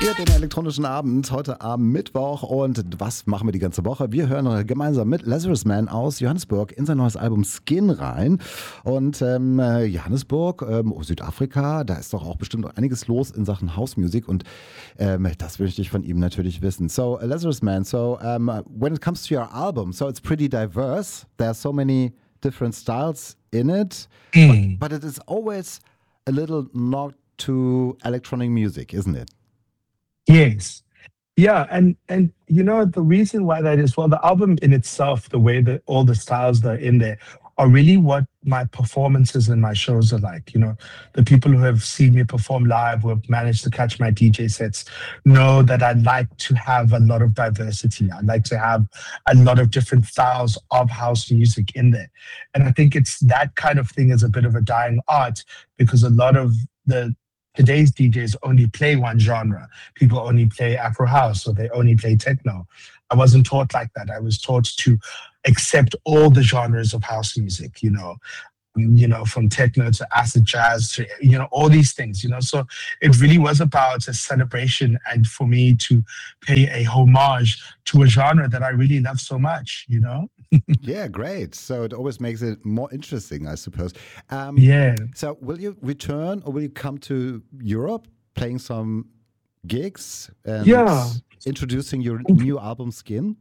Hier den elektronischen Abend, heute Abend Mittwoch. Und was machen wir die ganze Woche? Wir hören gemeinsam mit Lazarus Man aus Johannesburg in sein neues Album Skin rein. Und Johannesburg, Südafrika, da ist doch auch bestimmt noch einiges los in Sachen House Music. Und das möchte ich von ihm natürlich wissen. So, Lazarus Man, when it comes to your album, so it's pretty diverse. There are so many different styles in it. But it is always a little not to electronic music, isn't it? Yes. Yeah, and you know the reason why that is, well, the album in itself, the way that all the styles that are in there are really what my performances and my shows are like. You know, the people who have seen me perform live, who have managed to catch my DJ sets, know that I like to have a lot of diversity. I like to have a lot of different styles of house music in there. And I think it's that kind of thing is a bit of a dying art, because a lot of today's DJs only play one genre. People only play Afro house, or they only play techno. I wasn't taught like that. I was taught to accept all the genres of house music, you know, from techno to acid jazz to, you know, all these things, you know. So it really was about a celebration and for me to pay a homage to a genre that I really love so much, you know. Yeah, great. So it always makes it more interesting, I suppose. Yeah. So will you return, or will you come to Europe playing some gigs and introducing your new album Skin?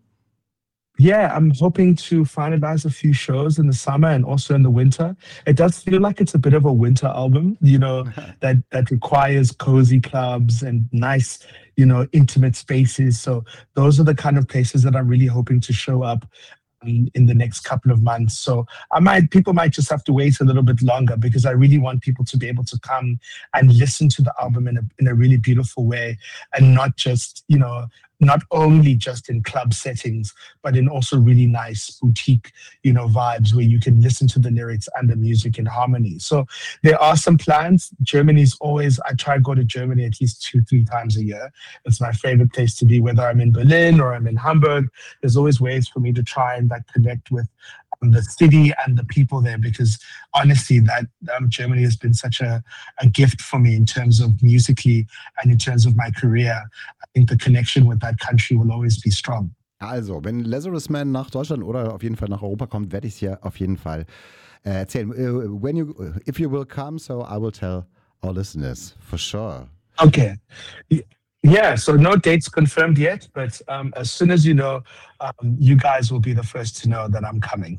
Yeah, I'm hoping to finalize a few shows in the summer and also in the winter. It does feel like it's a bit of a winter album, you know, that requires cozy clubs and nice, you know, intimate spaces. So those are the kind of places that I'm really hoping to show up in the next couple of months. So people might just have to wait a little bit longer, because I really want people to be able to come and listen to the album in a really beautiful way, and not just, you know, not only just in club settings, but in also really nice boutique, you know, vibes where you can listen to the lyrics and the music in harmony. So there are some plans. Germany's always, I try to go to Germany at least 2-3 times a year. It's my favorite place to be, whether I'm in Berlin or I'm in Hamburg. There's always ways for me to try and like connect with the city and the people there, because honestly, that Germany has been such a gift for me in terms of musically and in terms of my career. I think the connection with that country will always be strong. Also, wenn Lazarus Man nach Deutschland oder auf jeden Fall nach Europa kommt, werde ich es hier auf jeden Fall erzählen. If you will come, so I will tell our listeners for sure. Okay. Yeah, so no dates confirmed yet, but as soon as you know, you guys will be the first to know that I'm coming.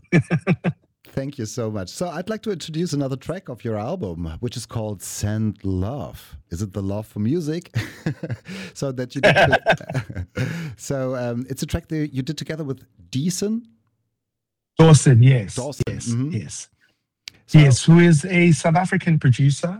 Thank you so much. So I'd like to introduce another track of your album, which is called Send Love. Is it the love for music? So that you did so it's a track that you did together with Dawson? Dawson, yes. Dawson. Yes, Mm-hmm. yes. So, Yes, who is a South African producer.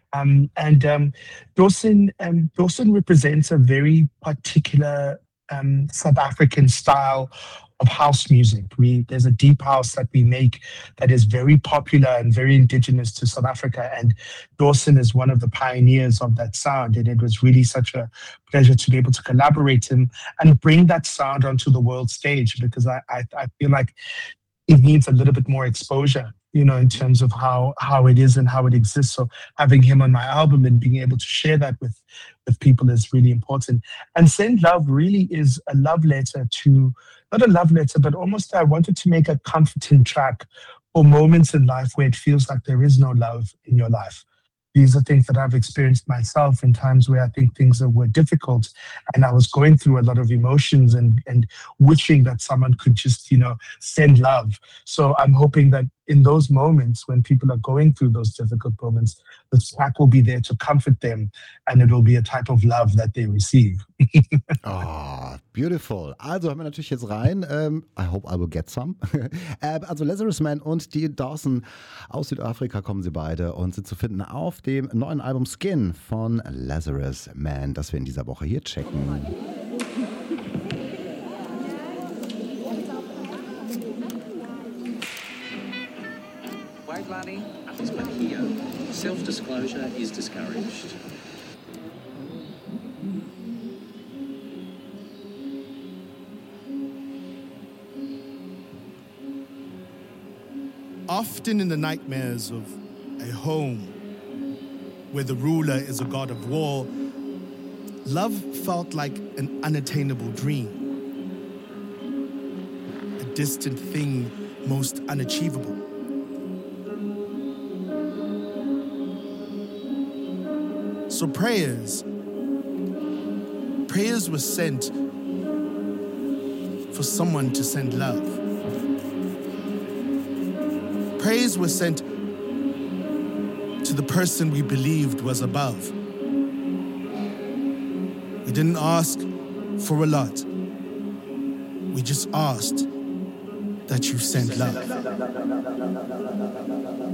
Dawson represents a very particular South African style of house music. There's a deep house that we make that is very popular and very indigenous to South Africa, and Dawson is one of the pioneers of that sound. And it was really such a pleasure to be able to collaborate him and bring that sound onto the world stage, because I feel like it needs a little bit more exposure, you know, in terms of how it is and how it exists. So having him on my album and being able to share that with people is really important. And Send Love really is a love letter to, not a love letter, but almost I wanted to make a comforting track for moments in life where it feels like there is no love in your life. These are things that I've experienced myself in times where I think things were difficult, and I was going through a lot of emotions and wishing that someone could just, you know, send love. So I'm hoping that in those moments when people are going through those difficult moments, the track will be there to comfort them, and it will be a type of love that they receive. Oh, beautiful. Also haben wir natürlich jetzt rein. I hope I will get some. Also Lazarus Man und die Dawson aus Südafrika kommen sie beide und sind zu finden auf dem neuen Album Skin von Lazarus Man, das wir in dieser Woche hier checken. Wait, Lunny, but here, self-disclosure is discouraged. Often in the nightmares of a home where the ruler is a god of war, love felt like an unattainable dream, a distant thing most unachievable. So prayers were sent for someone to send love. Prayers were sent to the person we believed was above. We didn't ask for a lot. We just asked that you send love.